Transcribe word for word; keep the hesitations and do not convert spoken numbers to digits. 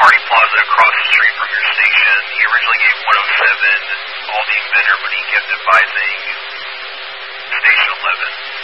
Hardy Plaza across the street from your station. He originally gave one oh seven Aldi Inventor, but he kept advising Station eleven.